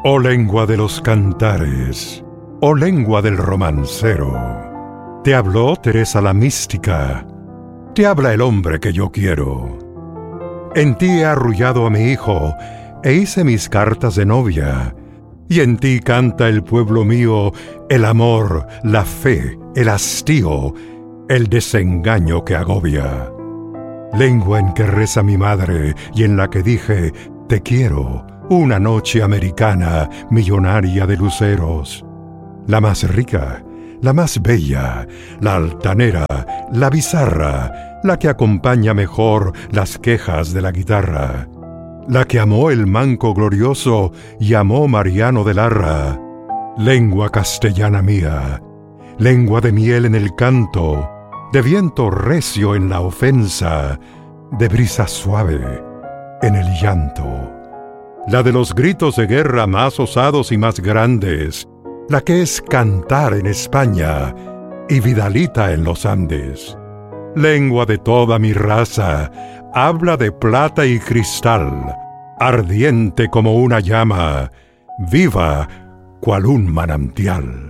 Oh lengua de los cantares, oh lengua del romancero, te habló Teresa la mística, te habla el hombre que yo quiero. En ti he arrullado a mi hijo e hice mis cartas de novia, y en ti canta el pueblo mío el amor, la fe, el hastío, el desengaño que agobia. Lengua en que reza mi madre y en la que dije te quiero, una noche americana millonaria de luceros. La más rica, la más bella, la altanera, la bizarra, la que acompaña mejor las quejas de la guitarra. La que amó el manco glorioso y amó Mariano de Larra. Lengua castellana mía, lengua de miel en el canto, de viento recio en la ofensa, de brisa suave en el llanto. La de los gritos de guerra más osados y más grandes, la que es cantar en España y Vidalita en los Andes. Lengua de toda mi raza, habla de plata y cristal, ardiente como una llama, viva cual un manantial.